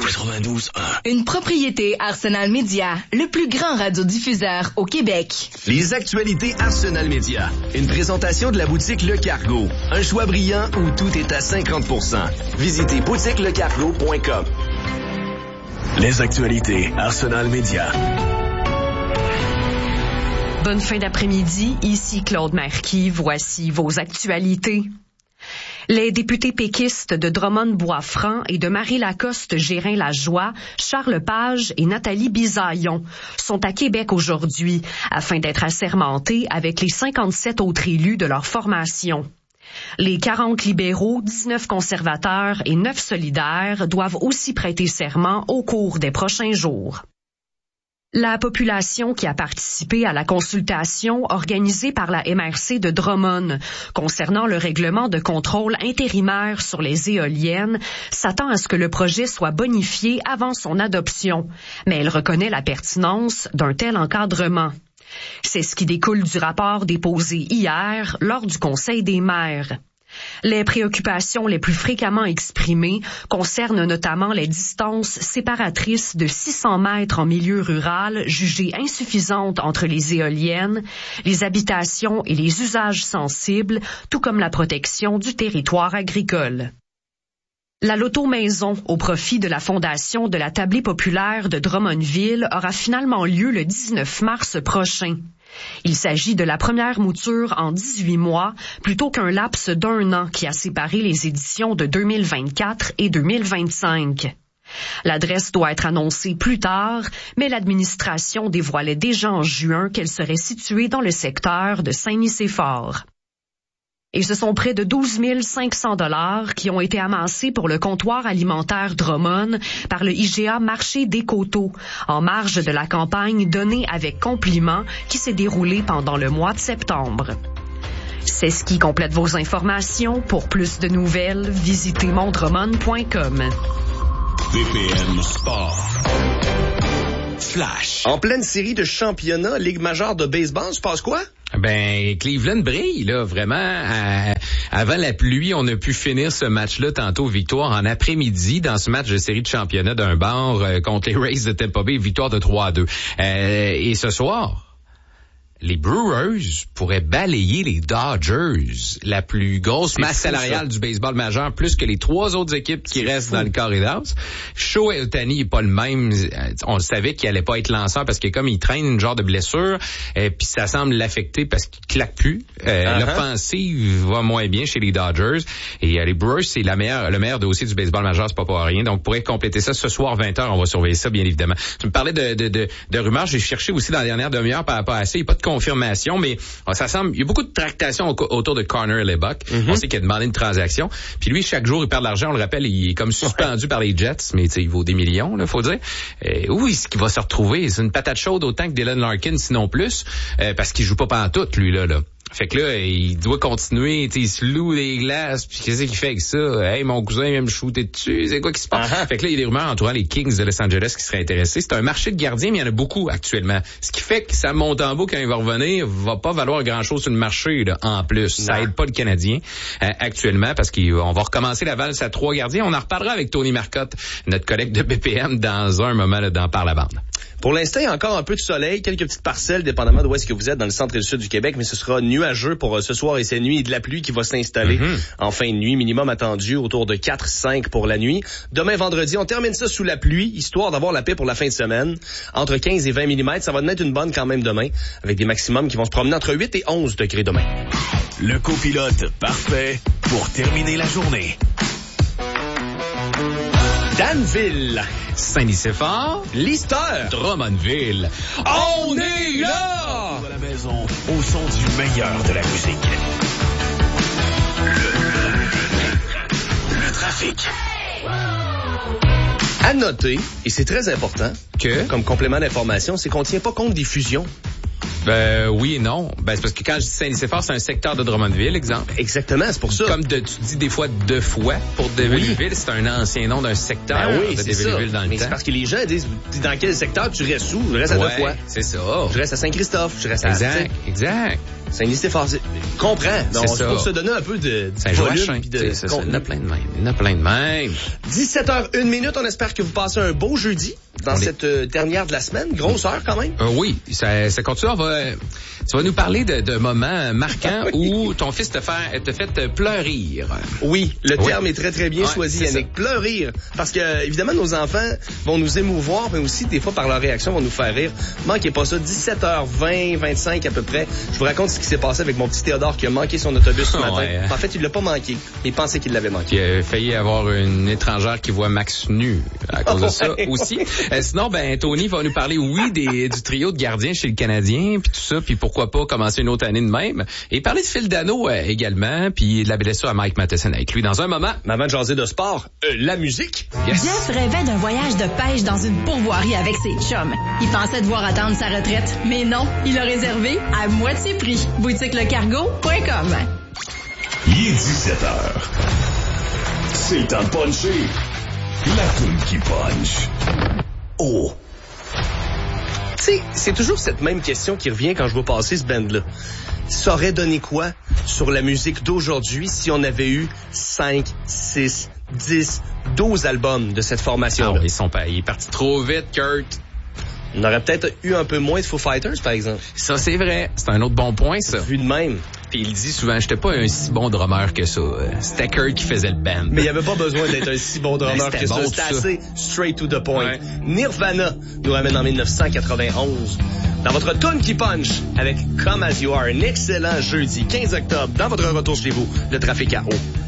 92.1. Une propriété Arsenal Média, le plus grand radiodiffuseur au Québec. Les actualités Arsenal Média. Une présentation de la boutique Le Cargo. Un choix brillant où tout est à 50%. Visitez boutiquelecargo.com. Les actualités Arsenal Média. Bonne fin d'après-midi, ici Claude Marquis, voici vos actualités. Les députés péquistes de Drummond-Bois-Franc et de Marie-Lacoste-Gérin-Lajoie, Charles Page et Nathalie Bisaillon sont à Québec aujourd'hui afin d'être assermentés avec les 57 autres élus de leur formation. Les 40 libéraux, 19 conservateurs et 9 solidaires doivent aussi prêter serment au cours des prochains jours. La population qui a participé à la consultation organisée par la MRC de Drummond concernant le règlement de contrôle intérimaire sur les éoliennes s'attend à ce que le projet soit bonifié avant son adoption, mais elle reconnaît la pertinence d'un tel encadrement. C'est ce qui découle du rapport déposé hier lors du Conseil des maires. Les préoccupations les plus fréquemment exprimées concernent notamment les distances séparatrices de 600 mètres en milieu rural jugées insuffisantes entre les éoliennes, les habitations et les usages sensibles, tout comme la protection du territoire agricole. La loto-maison au profit de la Fondation de la Tablée populaire de Drummondville aura finalement lieu le 19 mars prochain. Il s'agit de la première mouture en 18 mois, plutôt qu'un laps d'1 an qui a séparé les éditions de 2024 et 2025. L'adresse doit être annoncée plus tard, mais l'administration dévoilait déjà en juin qu'elle serait située dans le secteur de Saint-Nicéphore. Et ce sont près de 12 500 $ qui ont été amassés pour le comptoir alimentaire Drummond par le IGA Marché des Coteaux, en marge de la campagne Donner avec compliment qui s'est déroulée pendant le mois de septembre. C'est ce qui complète vos informations. Pour plus de nouvelles, visitez mondrummond.com. BPM Sport. Flash. En pleine série de championnats, Ligue majeure de baseball, se passe quoi? Ben, Cleveland brille, là, vraiment. Avant la pluie, on a pu finir ce match-là tantôt, victoire en après-midi dans ce match de série de championnat d'un bord contre les Rays de Tampa Bay, victoire de 3-2. Et ce soir, les Brewers pourraient balayer les Dodgers, la plus grosse masse salariale du baseball majeur, plus que les 3 autres équipes qui restent dans le corridor. Shohei Ohtani est pas le même. On le savait qu'il allait pas être lanceur parce que comme il traîne une genre de blessure, puis ça semble l'affecter parce qu'il claque plus. L'offensive va moins bien chez les Dodgers. Et les Brewers, c'est le meilleur dossier du baseball majeur, c'est pas pour rien. Donc, pour compléter ça, ce soir, 20h, on va surveiller ça, bien évidemment. Tu me parlais de rumeurs. J'ai cherché aussi dans la dernière demi-heure par rapport à ça. Il n'y a pas de confirmation, mais ça semble, il y a beaucoup de tractations autour de Connor Hellebuyck. On sait qu'il a demandé une transaction. Puis lui, chaque jour, il perd de l'argent. On le rappelle, il est comme suspendu par les Jets, mais il vaut des millions, là, faut dire. Où est-ce qu'il va se retrouver? C'est une patate chaude autant que Dylan Larkin, sinon plus, parce qu'il joue pas pantoute, lui, là. Fait que là, il doit continuer, il se loue des glaces, puis qu'est-ce qu'il fait avec ça? Hey, mon cousin vient me shooter dessus, c'est quoi qui se passe? Fait que là, il y a des rumeurs entourant les Kings de Los Angeles qui seraient intéressés. C'est un marché de gardiens, mais il y en a beaucoup actuellement. Ce qui fait que ça monte en beau quand il va revenir, va pas valoir grand-chose sur le marché, là, en plus. Ça aide pas le Canadien, actuellement, parce qu'on va recommencer la valse à 3 gardiens. On en reparlera avec Tony Marcotte, notre collègue de BPM, dans un moment, là, dans Par la bande. Pour l'instant, il y a encore un peu de soleil, quelques petites parcelles, dépendamment d'où est-ce que vous êtes dans le centre et le sud du Québec, mais ce sera nuageux pour ce soir et cette nuit, et de la pluie qui va s'installer en fin de nuit, minimum attendu autour de 4-5 pour la nuit. Demain, vendredi, on termine ça sous la pluie, histoire d'avoir la paix pour la fin de semaine. Entre 15 et 20 mm, ça va être une bonne quand même demain, avec des maximums qui vont se promener entre 8 et 11 degrés demain. Le copilote parfait pour terminer la journée. Danville, Saint-Nicéphore, Lister, Drummondville. On est là! À la maison, au son du meilleur de la musique. Le trafic. À noter, et c'est très important, Que? comme complément d'information, c'est qu'on tient pas compte des fusions. Oui et non. C'est parce que quand je dis Saint-Nicéphore, c'est un secteur de Drummondville, exemple. Exactement, c'est pour ça. Comme tu dis des fois 2 fois pour Dévelleville, c'est un ancien nom d'un secteur de Dévelleville dans le temps. C'est parce que les gens disent dans quel secteur tu restes où? Je reste à 2 fois. C'est ça. Je reste à Saint-Christophe, je reste à Exact. Saint-Denis-Stéphane, comprends. Donc, c'est ça. Pour se donner un peu de Saint-Joachim, volume. De c'est ça. Il y en a plein de même. Il y en a plein de même. 17h01. On espère que vous passez un beau jeudi dans cette dernière de la semaine. Grosse heure quand même. Oui, ça continue. Tu vas nous parler de moments marquants où ton fils te fait pleurir. Oui, le terme est très, très bien choisi, Yannick. Ça. Pleurir. Parce que, évidemment, nos enfants vont nous émouvoir, mais aussi, des fois, par leur réaction, vont nous faire rire. Manquez pas ça. 17h20, 25 à peu près. Je vous raconte ce qui s'est passé avec mon petit Théodore qui a manqué son autobus ce matin. Ouais. En fait, il l'a pas manqué. Il pensait qu'il l'avait manqué. Il a failli avoir une étrangère qui voit Max nu à cause de ça aussi. Sinon, Tony va nous parler, du trio de gardiens chez le Canadien, puis tout ça, puis pourquoi pas commencer une autre année de même. Et parler de Phil Dano également, puis de la blessure à Mike Matheson avec lui dans un moment. Mais avant de jaser de sport, la musique. Yes. Jeff rêvait d'un voyage de pêche dans une pourvoirie avec ses chums. Il pensait devoir attendre sa retraite, mais non, il a réservé à moitié prix. boutiquelecargo.com. Il est 17h. C'est le temps de puncher. La toune qui punch. Oh. Tu sais, c'est toujours cette même question qui revient quand je vois passer ce band-là. Ça aurait donné quoi sur la musique d'aujourd'hui si on avait eu 5, 6, 10, 12 albums de cette formation-là? Il est parti trop vite, Kurt. On aurait peut-être eu un peu moins de Foo Fighters, par exemple. Ça, c'est vrai. C'est un autre bon point, ça. Vu de même. Puis il dit souvent, j'étais pas un si bon drummer que ça. C'était Kurt qui faisait le band. Mais il n'y avait pas besoin d'être un si bon drummer que ça. Bon, C'était assez straight to the point. Ouais. Nirvana nous ramène en 1991. Dans votre tune qui punch avec Come As You Are, un excellent jeudi 15 octobre dans votre retour chez vous, le trafic à eau.